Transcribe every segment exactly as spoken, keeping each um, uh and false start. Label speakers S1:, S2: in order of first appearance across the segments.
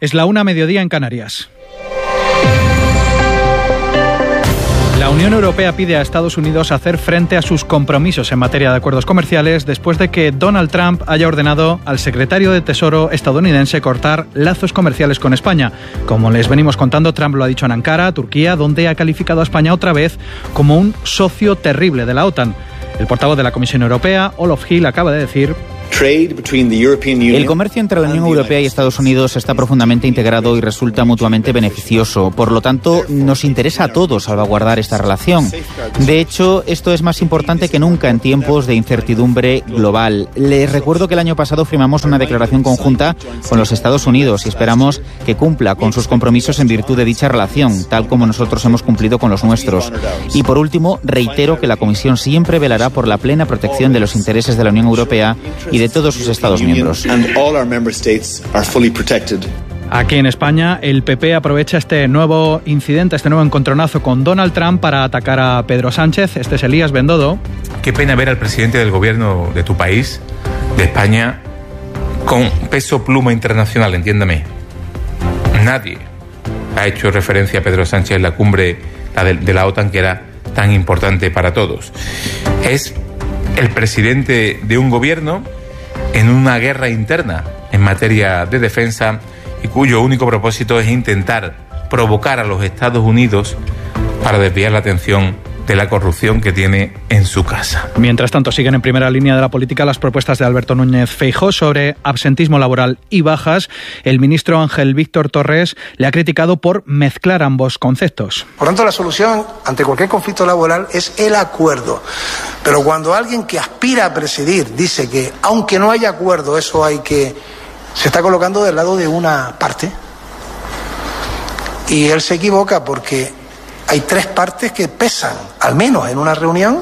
S1: Es la una, mediodía en Canarias. La Unión Europea pide a Estados Unidos hacer frente a sus compromisos en materia de acuerdos comerciales después de que Donald Trump haya ordenado al secretario de Tesoro estadounidense cortar lazos comerciales con España. Como les venimos contando, Trump lo ha dicho en Ankara, Turquía, donde ha calificado a España otra vez como un socio terrible de la OTAN. El portavoz de la Comisión Europea, Olof Hill, acaba de decir:
S2: el comercio entre la Unión Europea y Estados Unidos está profundamente integrado y resulta mutuamente beneficioso. Por lo tanto, nos interesa a todos salvaguardar esta relación. De hecho, esto es más importante que nunca en tiempos de incertidumbre global. Les recuerdo que el año pasado firmamos una declaración conjunta con los Estados Unidos y esperamos que cumpla con sus compromisos en virtud de dicha relación, tal como nosotros hemos cumplido con los nuestros. Y por último, reitero que la Comisión siempre velará por la plena protección de los intereses de la Unión Europea y de todos sus Estados miembros.
S1: Aquí en España, el P P aprovecha este nuevo incidente, este nuevo encontronazo con Donald Trump para atacar a Pedro Sánchez. Este es Elías Bendodo.
S3: Qué pena ver al presidente del gobierno de tu país, de España, con peso pluma internacional, entiéndame. Nadie ha hecho referencia a Pedro Sánchez en la cumbre la de, de la OTAN, que era tan importante para todos. Es el presidente de un gobierno en una guerra interna en materia de defensa y cuyo único propósito es intentar provocar a los Estados Unidos para desviar la atención de la corrupción que tiene en su casa.
S1: Mientras tanto, siguen en primera línea de la política las propuestas de Alberto Núñez Feijóo sobre absentismo laboral y bajas. El ministro Ángel Víctor Torres le ha criticado por mezclar ambos conceptos.
S4: Por tanto, la solución ante cualquier conflicto laboral es el acuerdo. Pero cuando alguien que aspira a presidir dice que, aunque no haya acuerdo, eso hay que... se está colocando del lado de una parte. Y él se equivoca porque hay tres partes que pesan, al menos en una reunión,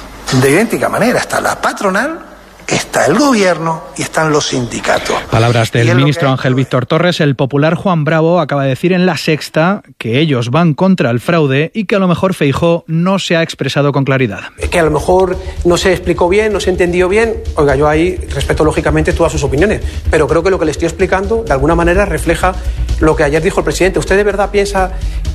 S4: de idéntica manera. Está la patronal, está el gobierno y están los sindicatos.
S1: Palabras del ministro Ángel Víctor Torres. El popular Juan Bravo acaba de decir en La Sexta que ellos van contra el fraude y que a lo mejor Feijóo no se ha expresado con claridad.
S5: Que a lo mejor no se explicó bien, no se entendió bien. Oiga, yo ahí respeto lógicamente todas sus opiniones, pero creo que lo que le estoy explicando de alguna manera refleja lo que ayer dijo el presidente. ¿Usted de verdad piensa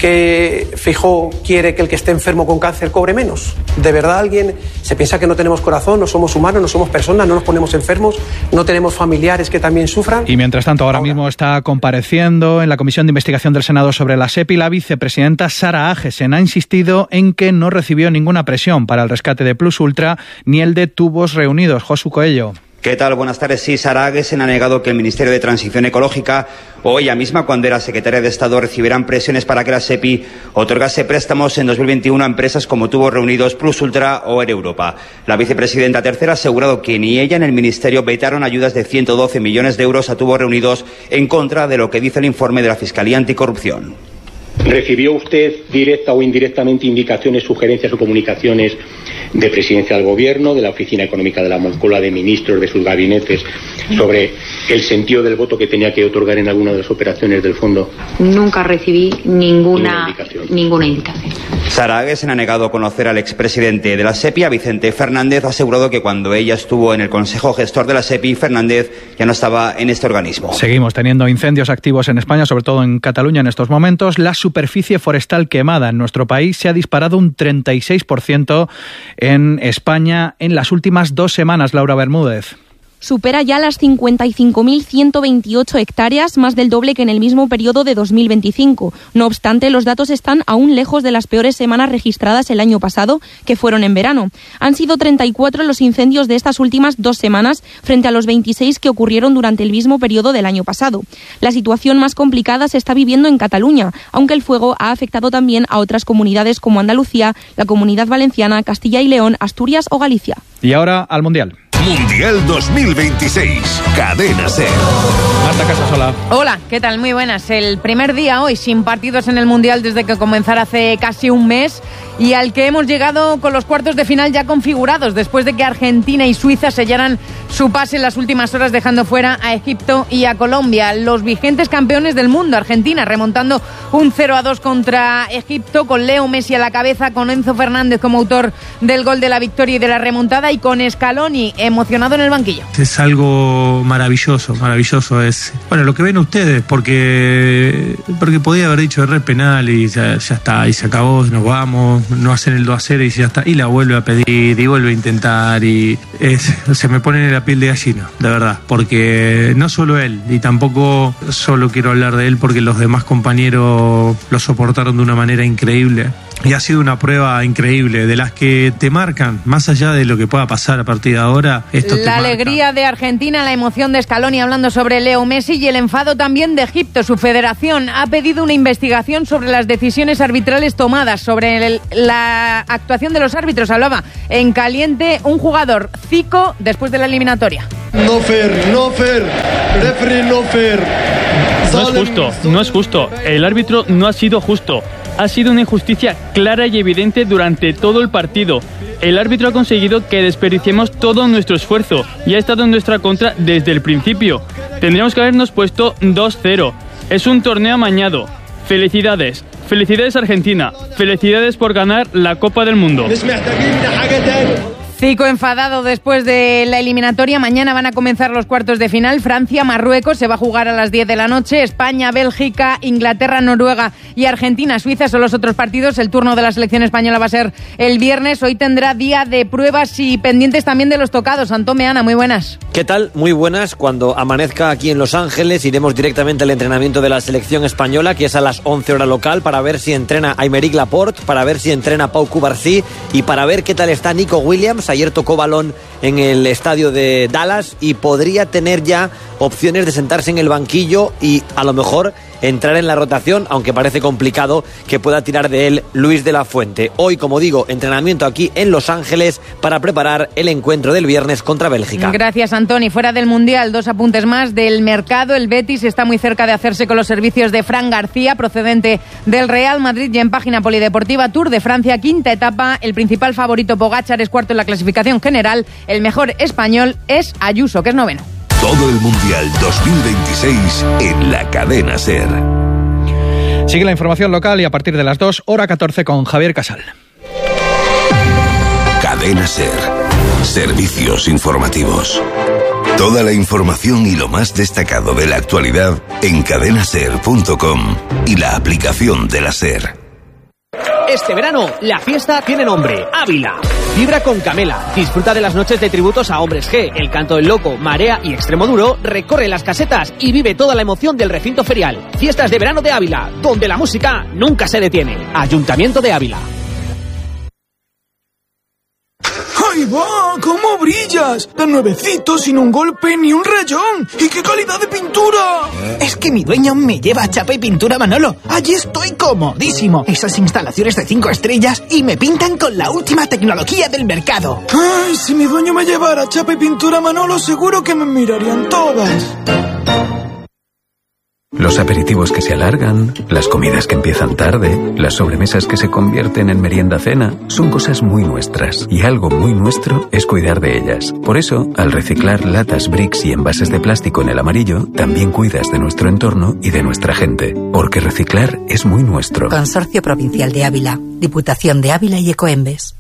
S5: que Feijóo quiere que el que esté enfermo con cáncer cobre menos? ¿De verdad alguien se piensa que no tenemos corazón, no somos humanos, no somos personas, no nos ponemos enfermos, no tenemos familiares que también sufran?
S1: Y mientras tanto, ahora, ahora mismo está compareciendo en la Comisión de Investigación del Senado sobre la SEPI la vicepresidenta Sara Agesen. Ha insistido en que no recibió ninguna presión para el rescate de Plus Ultra ni el de Tubos Reunidos. Josu Coello.
S6: ¿Qué tal? Buenas tardes. Sí, Sara Agesen ha negado que el Ministerio de Transición Ecológica o ella misma, cuando era secretaria de Estado, recibieran presiones para que la SEPI otorgase préstamos en dos mil veintiuno a empresas como Tubos Reunidos, Plus Ultra o Air Europa. La vicepresidenta tercera ha asegurado que ni ella ni el Ministerio vetaron ayudas de ciento doce millones de euros a Tubos Reunidos, en contra de lo que dice el informe de la Fiscalía Anticorrupción.
S7: ¿Recibió usted directa o indirectamente indicaciones, sugerencias o comunicaciones de Presidencia del Gobierno, de la Oficina Económica de la Moncloa, de ministros, de sus gabinetes, sobre el sentido del voto que tenía que otorgar en alguna de las operaciones del fondo?
S8: Nunca recibí ninguna, ninguna indicación. Ninguna indicación.
S6: Sara Agesen ha negado conocer al expresidente de la SEPI, a Vicente Fernández. Ha asegurado que cuando ella estuvo en el Consejo Gestor de la SEPI, Fernández ya no estaba en este organismo.
S1: Seguimos teniendo incendios activos en España, sobre todo en Cataluña en estos momentos. La superficie forestal quemada en nuestro país se ha disparado un treinta y seis por ciento en España en las últimas dos semanas. Laura Bermúdez.
S9: Supera ya las cincuenta y cinco mil ciento veintiocho hectáreas, más del doble que en el mismo periodo de dos mil veinticinco. No obstante, los datos están aún lejos de las peores semanas registradas el año pasado, que fueron en verano. Han sido treinta y cuatro los incendios de estas últimas dos semanas, frente a los veintiséis que ocurrieron durante el mismo periodo del año pasado. La situación más complicada se está viviendo en Cataluña, aunque el fuego ha afectado también a otras comunidades como Andalucía, la Comunidad Valenciana, Castilla y León, Asturias o Galicia.
S1: Y ahora al Mundial.
S10: Mundial dos mil veintiséis, Cadena SER.
S1: Marta Casasola.
S11: Hola, ¿qué tal? Muy buenas. El primer día hoy sin partidos en el Mundial desde que comenzara hace casi un mes y al que hemos llegado con los cuartos de final ya configurados después de que Argentina y Suiza sellaran su pase en las últimas horas, dejando fuera a Egipto y a Colombia. Los vigentes campeones del mundo, Argentina, remontando un cero a dos contra Egipto, con Leo Messi a la cabeza, con Enzo Fernández como autor del gol de la victoria y de la remontada, y con Scaloni en emocionado en el banquillo.
S12: Es algo maravilloso, maravilloso es, bueno, lo que ven ustedes, porque porque podía haber dicho error penal y ya, ya está, y se acabó, nos vamos, no hacen el dos a cero y ya está, y la vuelve a pedir y vuelve a intentar y es, se me pone en la piel de gallina, de verdad, porque no solo él, y tampoco solo quiero hablar de él porque los demás compañeros lo soportaron de una manera increíble. Y ha sido una prueba increíble, de las que te marcan, más allá de lo que pueda pasar a partir de ahora, esto te
S11: La
S12: marca.
S11: alegría de Argentina, la emoción de Scaloni hablando sobre Leo Messi y el enfado también de Egipto. Su federación ha pedido una investigación sobre las decisiones arbitrales tomadas, sobre el, la actuación de los árbitros. Hablaba en caliente un jugador, Zico, después de la eliminatoria.
S13: No fair, no fair, referee no fair.
S14: No es justo, no es justo. El árbitro no ha sido justo. Ha sido una injusticia clara y evidente durante todo el partido. El árbitro ha conseguido que desperdiciemos todo nuestro esfuerzo y ha estado en nuestra contra desde el principio. Tendríamos que habernos puesto dos cero. Es un torneo amañado. Felicidades. Felicidades Argentina. Felicidades por ganar la Copa del Mundo.
S11: Zico enfadado después de la eliminatoria. Mañana van a comenzar los cuartos de final. Francia-Marruecos se va a jugar a las diez de la noche. España, Bélgica, Inglaterra, Noruega y Argentina, Suiza son los otros partidos. El turno de la selección española va a ser el viernes. Hoy tendrá día de pruebas y pendientes también de los tocados. Antón Meana, muy buenas.
S15: ¿Qué tal? Muy buenas. Cuando amanezca aquí en Los Ángeles iremos directamente al entrenamiento de la selección española, que es a las once hora local, para ver si entrena Aymeric Laporte, para ver si entrena Pau Cubarsí y para ver qué tal está Nico Williams. Ayer tocó balón en el estadio de Dallas y podría tener ya opciones de sentarse en el banquillo y a lo mejor entrar en la rotación, aunque parece complicado que pueda tirar de él Luis de la Fuente. Hoy, como digo, entrenamiento aquí en Los Ángeles para preparar el encuentro del viernes contra Bélgica.
S11: Gracias, Antoni. Fuera del Mundial, dos apuntes más del mercado. El Betis está muy cerca de hacerse con los servicios de Fran García, procedente del Real Madrid, y en página polideportiva Tour de Francia, quinta etapa. El principal favorito, Pogačar, es cuarto en la clasificación general. El mejor español es Ayuso, que es noveno.
S10: Todo el Mundial dos mil veintiséis en la cadena SER.
S1: Sigue la información local y a partir de las dos, hora catorce, con Javier Casal.
S10: Cadena SER. Servicios informativos. Toda la información y lo más destacado de la actualidad en cadena ser punto com y la aplicación de la SER.
S16: Este verano, la fiesta tiene nombre, Ávila. Vibra con Camela, disfruta de las noches de tributos a Hombres G, El Canto del Loco, Marea y Extremo Duro, recorre las casetas y vive toda la emoción del recinto ferial. Fiestas de verano de Ávila, donde la música nunca se detiene. Ayuntamiento de Ávila.
S17: ¡Ahí va! ¿Cómo brillas? De nuevecito, sin un golpe ni un rayón. ¡Y qué calidad de pintura!
S18: Es que mi dueño me lleva a Chapa y Pintura Manolo. Allí estoy comodísimo. Esas instalaciones de cinco estrellas y me pintan con la última tecnología del mercado.
S17: ¡Ay! Si mi dueño me llevara a Chapa y Pintura Manolo, seguro que me mirarían todas.
S19: Los aperitivos que se alargan, las comidas que empiezan tarde, las sobremesas que se convierten en merienda-cena, son cosas muy nuestras. Y algo muy nuestro es cuidar de ellas. Por eso, al reciclar latas, bricks y envases de plástico en el amarillo, también cuidas de nuestro entorno y de nuestra gente. Porque reciclar es muy nuestro.
S20: Consorcio Provincial de Ávila, Diputación de Ávila y Ecoembes.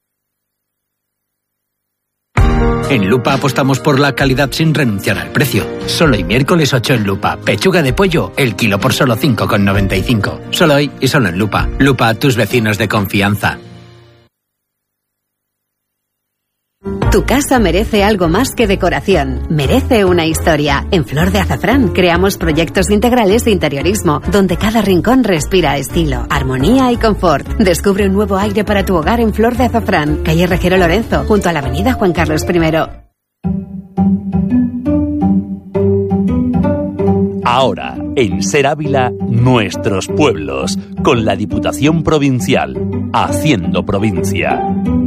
S21: En Lupa apostamos por la calidad sin renunciar al precio. Solo hoy miércoles ocho en Lupa. Pechuga de pollo, el kilo por solo cinco con noventa y cinco. Solo hoy y solo en Lupa. Lupa, tus vecinos de confianza.
S22: Tu casa merece algo más que decoración. Merece una historia. En Flor de Azafrán creamos proyectos integrales de interiorismo, donde cada rincón respira estilo, armonía y confort. Descubre un nuevo aire para tu hogar en Flor de Azafrán, calle Rejero Lorenzo, junto a la avenida Juan Carlos primero.
S23: Ahora, en Ser Ávila, nuestros pueblos, con la Diputación Provincial, haciendo provincia.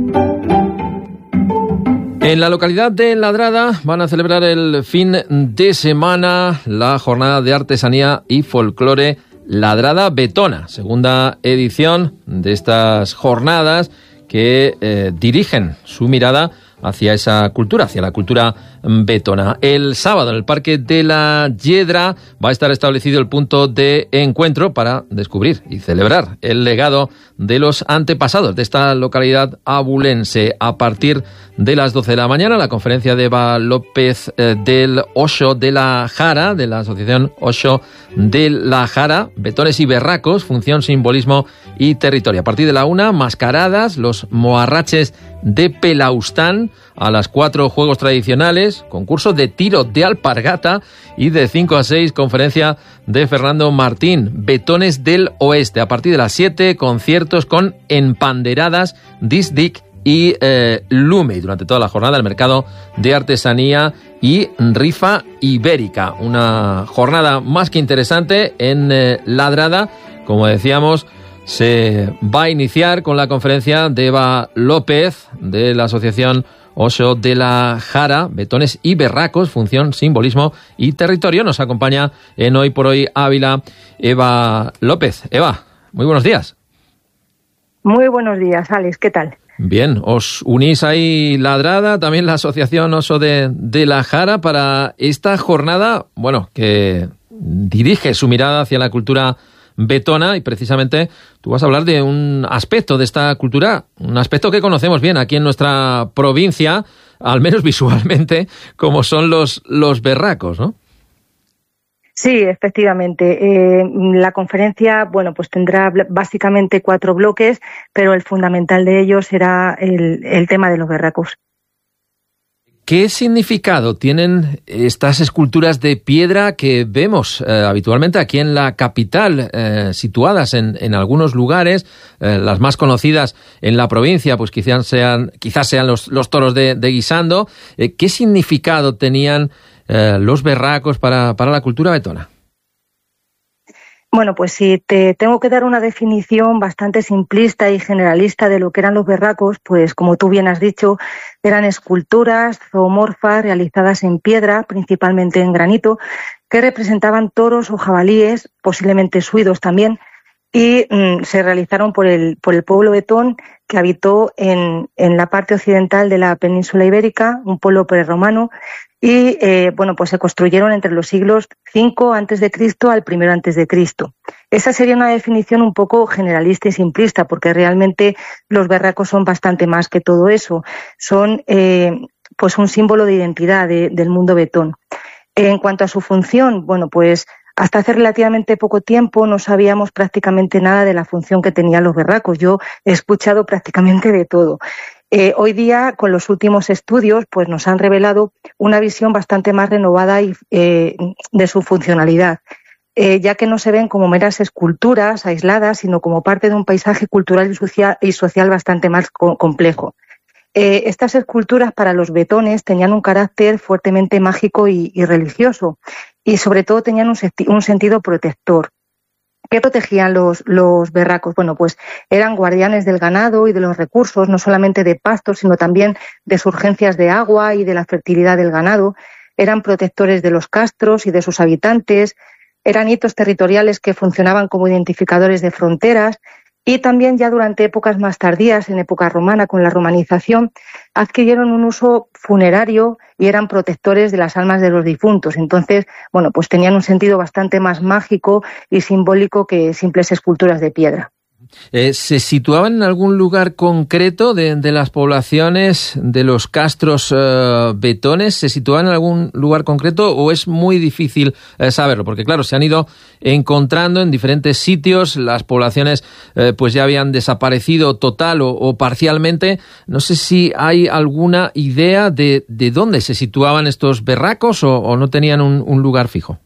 S24: En la localidad de Ladrada van a celebrar el fin de semana la jornada de artesanía y folclore Ladrada Betona, segunda edición de estas jornadas que eh, dirigen su mirada hacia esa cultura, hacia la cultura betona. El sábado en el Parque de la Hiedra va a estar establecido el punto de encuentro para descubrir y celebrar el legado de los antepasados de esta localidad abulense. A partir de las doce de la mañana, la conferencia de Eva López eh, del Osho de la Jara, de la Asociación Osho de la Jara, Betones y Berracos, función, simbolismo y territorio. A partir de la una, mascaradas, los moarraches de Pelaustán, a las cuatro, juegos tradicionales, concurso de tiro de alpargata y de cinco a seis, conferencia de Fernando Martín, Betones del Oeste. A partir de las siete, conciertos con empanderadas, disdic y eh, lume. Y durante toda la jornada el mercado de artesanía y rifa ibérica. Una jornada más que interesante en eh, Ladrada, como decíamos. Se va a iniciar con la conferencia de Eva López de la Asociación Osho de la Jara, Betones y Berracos, función, simbolismo y territorio. Nos acompaña en Hoy por Hoy Ávila Eva López. Eva, muy buenos días.
S2: Muy buenos días, Alex, ¿qué tal?
S24: Bien, os unís ahí Ladrada, también la Asociación Osho de, de la Jara, para esta jornada, bueno, que dirige su mirada hacia la cultura betona, y precisamente tú vas a hablar de un aspecto de esta cultura, un aspecto que conocemos bien aquí en nuestra provincia, al menos visualmente, como son los, los berracos, ¿no?
S2: Sí, efectivamente. Eh, la conferencia, bueno, pues tendrá básicamente cuatro bloques, pero el fundamental de ellos será el, el tema de los berracos.
S24: ¿Qué significado tienen estas esculturas de piedra que vemos eh, habitualmente aquí en la capital, eh, situadas en, en algunos lugares, eh, las más conocidas en la provincia, pues quizás sean, quizás sean los, los toros de, de Guisando? Eh, ¿Qué significado tenían eh, los berracos para, para la cultura betona?
S2: Bueno, pues si te tengo que dar una definición bastante simplista y generalista de lo que eran los berracos, pues como tú bien has dicho, eran esculturas zoomorfas realizadas en piedra, principalmente en granito, que representaban toros o jabalíes, posiblemente suidos también, y mm, se realizaron por el, por el pueblo betón que habitó en, en la parte occidental de la península ibérica, un pueblo prerromano, y eh, bueno, pues se construyeron entre los siglos cinco antes de Cristo al primero antes de Cristo. Esa sería una definición un poco generalista y simplista, porque realmente los berracos son bastante más que todo eso. Son eh, pues un símbolo de identidad de, del mundo betón. En cuanto a su función, bueno, pues hasta hace relativamente poco tiempo no sabíamos prácticamente nada de la función que tenían los berracos. Yo he escuchado prácticamente de todo. Eh, hoy día, con los últimos estudios, pues nos han revelado una visión bastante más renovada y, eh, de su funcionalidad, eh, ya que no se ven como meras esculturas aisladas, sino como parte de un paisaje cultural y social, y social bastante más co- complejo. Eh, estas esculturas para los betones tenían un carácter fuertemente mágico y, y religioso, y sobre todo tenían un, senti- un sentido protector. ¿Qué protegían los, los berracos? Bueno, pues eran guardianes del ganado y de los recursos, no solamente de pastos, sino también de surgencias de agua y de la fertilidad del ganado. Eran protectores de los castros y de sus habitantes. Eran hitos territoriales que funcionaban como identificadores de fronteras. Y también ya durante épocas más tardías, en época romana, con la romanización, adquirieron un uso funerario y eran protectores de las almas de los difuntos. Entonces, bueno, pues tenían un sentido bastante más mágico y simbólico que simples esculturas de piedra.
S24: Eh, ¿Se situaban en algún lugar concreto de, de las poblaciones, de los castros eh, betones? ¿Se situaban en algún lugar concreto o es muy difícil eh, saberlo? Porque claro, se han ido encontrando en diferentes sitios, las poblaciones eh, pues ya habían desaparecido total o, o parcialmente. No sé si hay alguna idea de, de dónde se situaban estos berracos o, o no tenían un, un lugar fijo.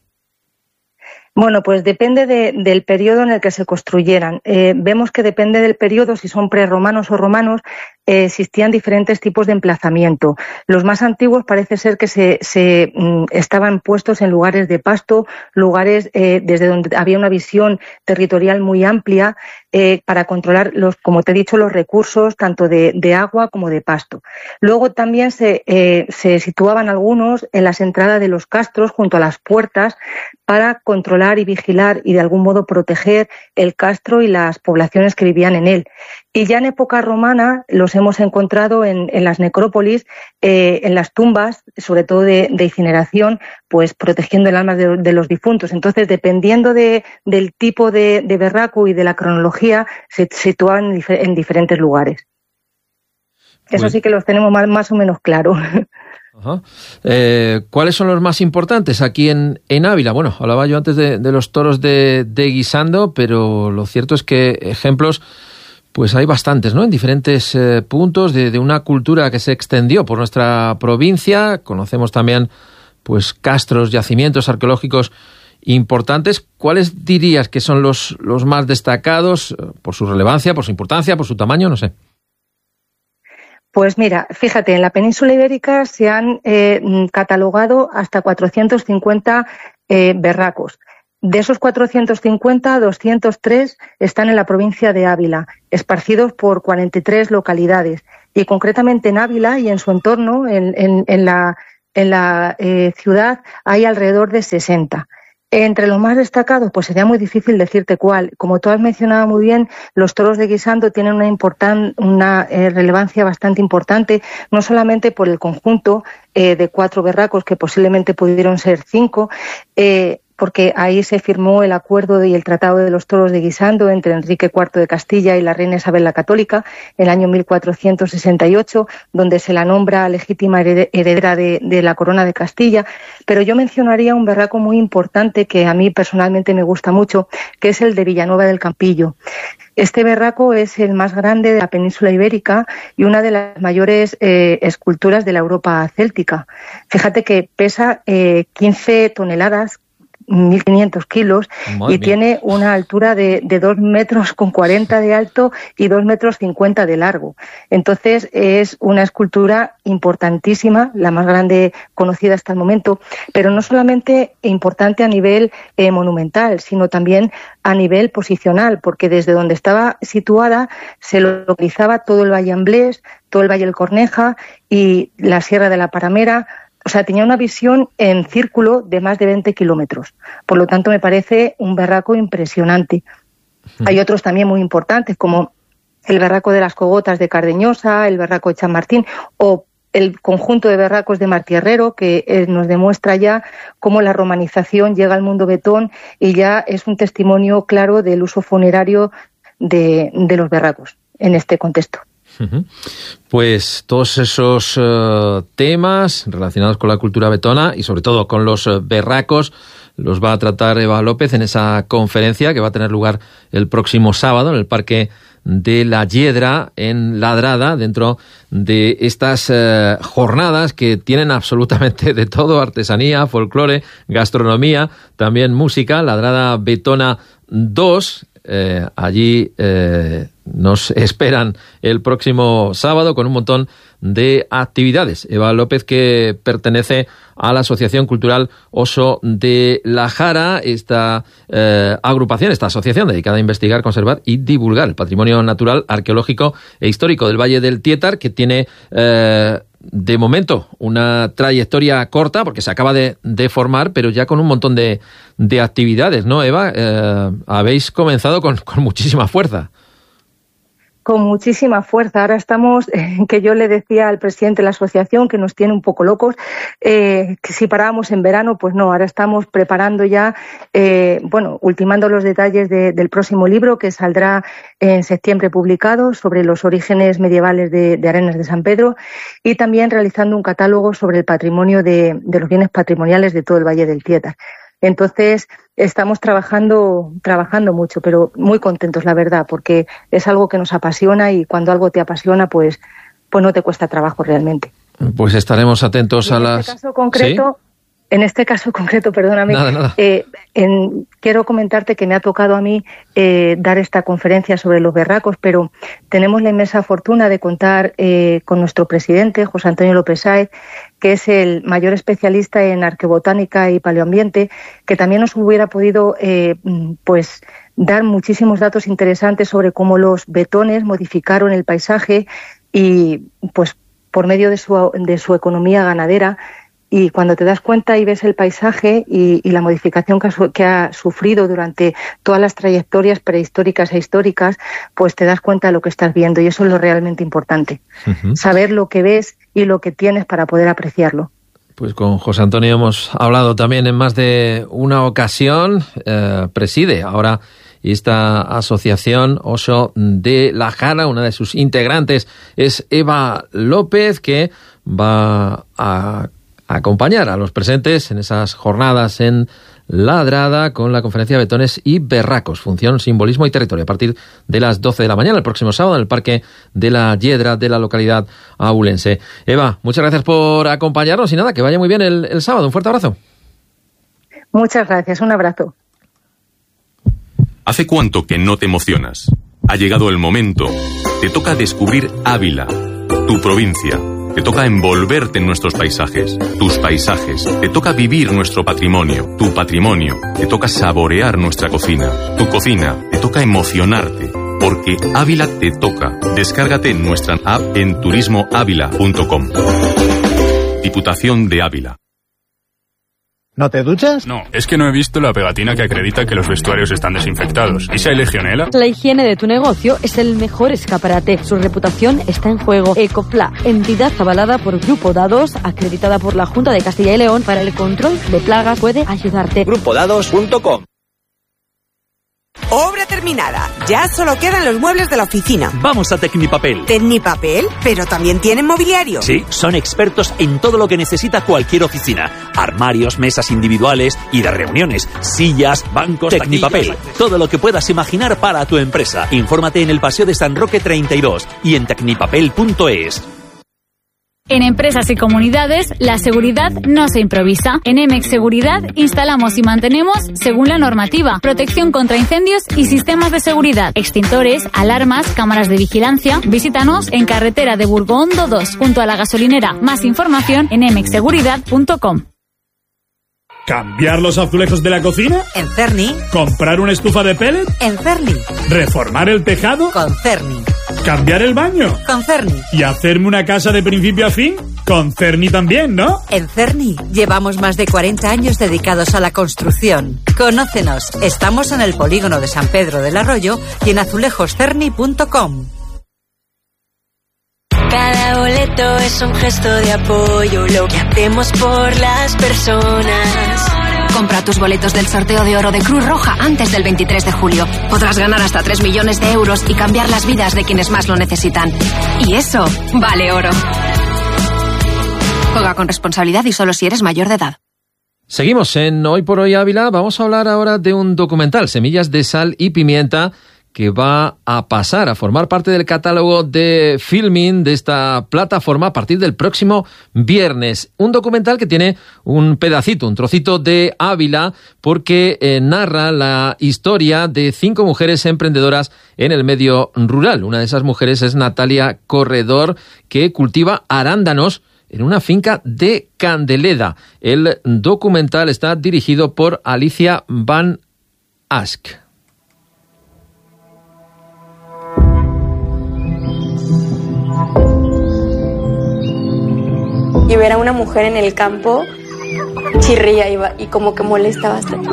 S2: Bueno, pues depende de, del periodo en el que se construyeran. Eh, vemos que depende del periodo, si son prerromanos o romanos, eh, existían diferentes tipos de emplazamiento. Los más antiguos parece ser que se, se mm, estaban puestos en lugares de pasto, lugares eh, desde donde había una visión territorial muy amplia eh, para controlar, los, como te he dicho, los recursos tanto de, de agua como de pasto. Luego también se, eh, se situaban algunos en las entradas de los castros junto a las puertas para controlar y vigilar y de algún modo proteger el castro y las poblaciones que vivían en él. Y ya en época romana los hemos encontrado en, en las necrópolis, eh, en las tumbas, sobre todo de, de incineración, pues protegiendo el alma de, de los difuntos. Entonces, dependiendo de, del tipo de, de verraco y de la cronología, se sitúan en, difer- en diferentes lugares. Eso
S24: Pues-
S2: sí que los tenemos más, más o menos claro.
S24: Ajá. Eh, ¿Cuáles son los más importantes aquí en, en Ávila? Bueno, hablaba yo antes de, de los toros de, de Guisando, pero lo cierto es que ejemplos pues hay bastantes, ¿no? En diferentes eh, puntos de, de una cultura que se extendió por nuestra provincia. Conocemos también pues castros, yacimientos arqueológicos importantes. ¿Cuáles dirías que son los, los más destacados eh, por su relevancia, por su importancia, por su tamaño? No sé.
S2: Pues mira, fíjate, en la península ibérica se han eh, catalogado hasta cuatrocientos cincuenta eh, verracos. De esos cuatrocientos cincuenta, doscientos tres están en la provincia de Ávila, esparcidos por cuarenta y tres localidades. Y concretamente en Ávila y en su entorno, en, en, en la, en la eh, ciudad, hay alrededor de sesenta. Entre los más destacados, pues sería muy difícil decirte cuál. Como tú has mencionado muy bien, los toros de Guisando tienen una, importan, una eh, relevancia bastante importante, no solamente por el conjunto eh, de cuatro verracos, que posiblemente pudieron ser cinco, eh, porque ahí se firmó el acuerdo y el Tratado de los Toros de Guisando entre Enrique cuarto de Castilla y la reina Isabel la Católica en el año mil cuatrocientos sesenta y ocho, donde se la nombra legítima heredera de, de la corona de Castilla. Pero yo mencionaría un verraco muy importante que a mí personalmente me gusta mucho, que es el de Villanueva del Campillo. Este verraco es el más grande de la península ibérica y una de las mayores eh, esculturas de la Europa céltica. Fíjate que pesa eh, quince toneladas, mil quinientos kilos,
S24: Madre
S2: y
S24: mía.
S2: tiene una altura de, de dos metros con cuarenta de alto y dos metros cincuenta de largo. Entonces es una escultura importantísima, la más grande conocida hasta el momento, pero no solamente importante a nivel eh, monumental, sino también a nivel posicional, porque desde donde estaba situada se localizaba todo el Valle Amblés, todo el Valle del Corneja y la Sierra de la Paramera. O sea, tenía una visión en círculo de más de veinte kilómetros. Por lo tanto, me parece un verraco impresionante. Hay otros también muy importantes, como el verraco de las Cogotas de Cardeñosa, el verraco de Chamartín, o el conjunto de verracos de Martierrero, que eh, nos demuestra ya cómo la romanización llega al mundo betón y ya es un testimonio claro del uso funerario de, de los verracos en este contexto.
S24: Ujú. Pues todos esos uh, temas relacionados con la cultura betona y sobre todo con los uh, berracos los va a tratar Eva López en esa conferencia que va a tener lugar el próximo sábado en el Parque de la Hiedra en Ladrada, dentro de estas uh, jornadas que tienen absolutamente de todo: artesanía, folclore, gastronomía, también música. Ladrada Betona dos. Eh, allí eh, nos esperan el próximo sábado con un montón de actividades. Eva López, que pertenece a la Asociación Cultural Oso de la Jara, esta eh, agrupación, esta asociación dedicada a investigar, conservar y divulgar el patrimonio natural, arqueológico e histórico del Valle del Tietar, que tiene eh, de momento una trayectoria corta porque se acaba de, de formar, pero ya con un montón de, de actividades, ¿no, Eva? Eh, habéis comenzado con, con muchísima fuerza.
S2: Con muchísima fuerza. Ahora estamos, eh, que yo le decía al presidente de la asociación, que nos tiene un poco locos, eh, que si parábamos en verano, pues no, ahora estamos preparando ya, eh, bueno, ultimando los detalles de, del próximo libro que saldrá en septiembre publicado sobre los orígenes medievales de, de Arenas de San Pedro, y también realizando un catálogo sobre el patrimonio de, de los bienes patrimoniales de todo el Valle del Tietar. Entonces, estamos trabajando, trabajando mucho, pero muy contentos, la verdad, porque es algo que nos apasiona y cuando algo te apasiona, pues, pues no te cuesta trabajo realmente.
S24: Pues estaremos atentos a las...
S2: En este caso concreto, ¿sí? En este caso concreto, perdóname,
S24: nada, nada.
S2: Eh, en, quiero comentarte que me ha tocado a mí eh, dar esta conferencia sobre los berracos, pero tenemos la inmensa fortuna de contar eh, con nuestro presidente, José Antonio López Sáez, que es el mayor especialista en arqueobotánica y paleoambiente, que también nos hubiera podido eh, pues dar muchísimos datos interesantes sobre cómo los betones modificaron el paisaje y pues por medio de su, de su economía ganadera y cuando te das cuenta y ves el paisaje y, y la modificación que ha, su, que ha sufrido durante todas las trayectorias prehistóricas e históricas, pues te das cuenta de lo que estás viendo, y eso es lo realmente importante. Uh-huh. Saber lo que ves y lo que tienes para poder apreciarlo.
S24: Pues con José Antonio hemos hablado también en más de una ocasión. Eh, preside ahora esta asociación Oso de la Jara. Una de sus integrantes es Eva López, que va a acompañar a los presentes en esas jornadas en Ladrada con la conferencia Betones y Berracos, función, simbolismo y territorio, a partir de las doce de la mañana el próximo sábado en el Parque de la Yedra de la localidad aulense. Eva, muchas gracias por acompañarnos y nada, que vaya muy bien el, el sábado. Un fuerte abrazo.
S2: Muchas gracias, un abrazo.
S3: ¿Hace cuánto que no te emocionas? Ha llegado el momento. Te toca descubrir Ávila, tu provincia. Te toca envolverte en nuestros paisajes, tus paisajes. Te toca vivir nuestro patrimonio, tu patrimonio. Te toca saborear nuestra cocina, tu cocina. Te toca emocionarte, porque Ávila te toca. Descárgate nuestra app en turismo ávila punto com. Diputación de Ávila.
S4: ¿No te duchas?
S5: No, es que no he visto la pegatina que acredita que los vestuarios están desinfectados. ¿Y si hay legionela?
S7: La higiene de tu negocio es el mejor escaparate. Su reputación está en juego. Ecopla, entidad avalada por Grupo Dados, acreditada por la Junta de Castilla y León para el control de plagas, puede ayudarte.
S25: grupo dados punto com.
S26: Obra terminada. Ya solo quedan los muebles de la oficina.
S23: Vamos a Tecnipapel.
S26: ¿Tecnipapel? ¿Pero también tienen mobiliario?
S23: Sí, son expertos en todo lo que necesita cualquier oficina. Armarios, mesas individuales y de reuniones, sillas, bancos, Tecnipapel. Taquillas. Todo lo que puedas imaginar para tu empresa. Infórmate en el Paseo de San Roque treinta y dos y en tecnipapel punto es.
S27: En empresas y comunidades, la seguridad no se improvisa. En Emex Seguridad instalamos y mantenemos según la normativa, protección contra incendios y sistemas de seguridad, extintores, alarmas, cámaras de vigilancia. Visítanos en carretera de Burgondo dos, junto a la gasolinera. Más información en emex seguridad punto com.
S28: ¿Cambiar los azulejos de la cocina?
S26: En Cerni.
S28: ¿Comprar una estufa de pellet?
S26: En Cerni.
S28: ¿Reformar el tejado?
S26: Con Cerni.
S28: ¿Cambiar el baño?
S26: Con Cerni.
S28: ¿Y hacerme una casa de principio a fin? Con Cerni también, ¿no?
S26: En Cerni llevamos más de cuarenta años dedicados a la construcción. Conócenos. Estamos en el polígono de San Pedro del Arroyo y en azulejos cerni punto com.
S29: Cada boleto es un gesto de apoyo, lo que hacemos por las personas.
S30: Compra tus boletos del sorteo de oro de Cruz Roja antes del veintitrés de julio. Podrás ganar hasta tres millones de euros y cambiar las vidas de quienes más lo necesitan. Y eso vale oro. Juega con responsabilidad y solo si eres mayor de edad.
S24: Seguimos en Hoy por Hoy Ávila. Vamos a hablar ahora de un documental, Semillas de Sal y Pimienta, que va a pasar a formar parte del catálogo de filming de esta plataforma a partir del próximo viernes. Un documental que tiene un pedacito, un trocito de Ávila, porque eh, narra la historia de cinco mujeres emprendedoras en el medio rural. Una de esas mujeres es Natalia Corredor, que cultiva arándanos en una finca de Candeleda. El documental está dirigido por Alicia Van Ask.
S31: Y ver a una mujer en el campo chirría y, y como que molesta bastante.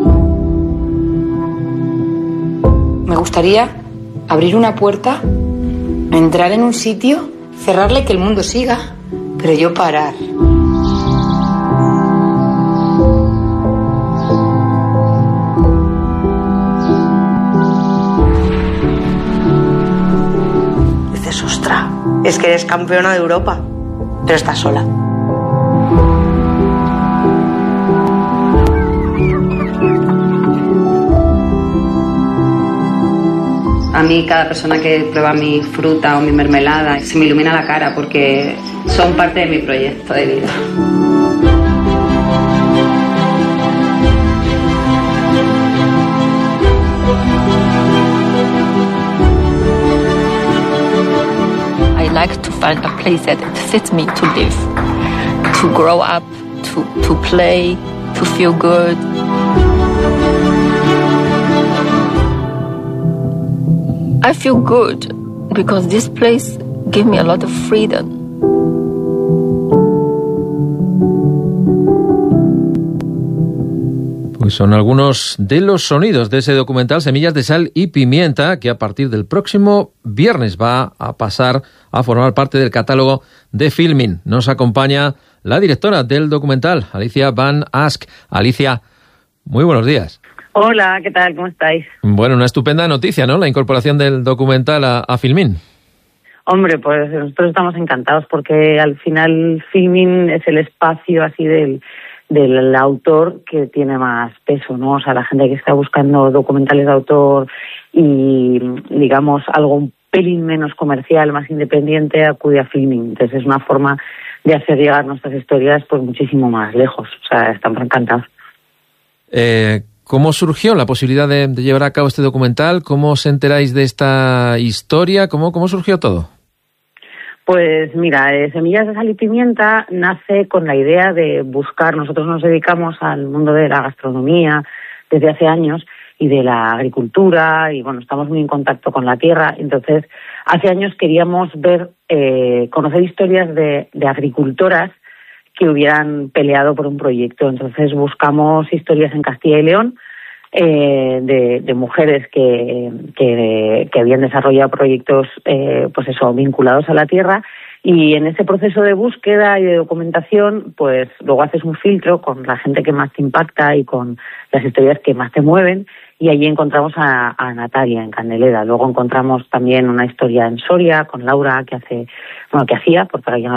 S32: Me gustaría abrir una puerta, entrar en un sitio, cerrarle y que el mundo siga, pero yo parar.
S31: Dices, ostras, es que eres campeona de Europa, pero estás sola.
S8: A mí cada persona que prueba mi fruta o mi mermelada se me ilumina la cara porque son parte de mi proyecto de vida.
S33: I like to find a place that fits me to live, to grow up, to, to play, to feel good. I feel good because this place gives me a lot of freedom.
S24: Pues son algunos de los sonidos de ese documental Semillas de Sal y Pimienta, que a partir del próximo viernes va a pasar a formar parte del catálogo de Filmin. Nos acompaña la directora del documental, Alicia Van Ask. Alicia, muy buenos días.
S1: Hola, ¿qué tal? ¿Cómo estáis?
S24: Bueno, una estupenda noticia, ¿no? La incorporación del documental a, a Filmin.
S1: Hombre, pues nosotros estamos encantados porque al final Filmin es el espacio así del, del autor que tiene más peso, ¿no? O sea, la gente que está buscando documentales de autor y, digamos, algo un pelín menos comercial, más independiente, acude a Filmin. Entonces es una forma de hacer llegar nuestras historias pues muchísimo más lejos. O sea, estamos encantados.
S24: Eh... ¿Cómo surgió la posibilidad de, de llevar a cabo este documental? ¿Cómo os enteráis de esta historia? ¿Cómo, cómo surgió todo?
S1: Pues mira, eh, Semillas de Sal y Pimienta nace con la idea de buscar, nosotros nos dedicamos al mundo de la gastronomía desde hace años y de la agricultura y bueno, estamos muy en contacto con la tierra, entonces hace años queríamos ver, eh, conocer historias de, de agricultoras que hubieran peleado por un proyecto. Entonces buscamos historias en Castilla y León eh, de, de mujeres que, que, que habían desarrollado proyectos eh, pues eso, vinculados a la tierra, y en ese proceso de búsqueda y de documentación pues luego haces un filtro con la gente que más te impacta y con las historias que más te mueven, y allí encontramos a, a Natalia en Candeleda. Luego encontramos también una historia en Soria con Laura que hace, bueno, que hacía, porque ahora ya no